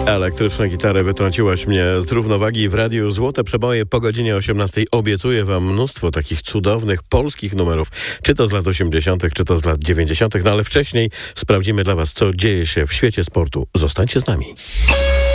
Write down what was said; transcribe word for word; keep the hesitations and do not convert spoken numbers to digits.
Elektryczna gitara wytrąciłaś mnie z równowagi w radiu. Złote przeboje po godzinie osiemnastej. Obiecuję wam mnóstwo takich cudownych polskich numerów, czy to z lat osiemdziesiątych, czy to z lat dziewięćdziesiątych. No ale wcześniej sprawdzimy dla was, co dzieje się w świecie sportu. Zostańcie z nami.